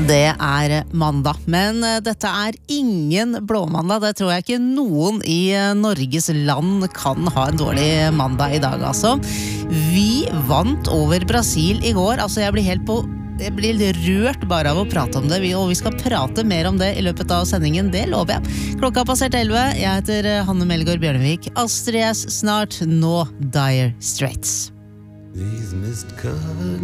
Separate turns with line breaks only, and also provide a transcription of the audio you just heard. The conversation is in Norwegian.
Det mandag, men dette ingen blåmandag. Det tror jeg ikke noen i Norges land kan ha en dårlig mandag i dag, altså. Vi vant over Brasil i går, altså jeg blir rørt bare av å prate om det, og vi skal prate mer om det i løpet av sendingen, det lover jeg. Klokka har passert 11, jeg heter Hanne Melgaard Bjørnevik. Astrid S snart, nå Dire Straits.
These mist-covered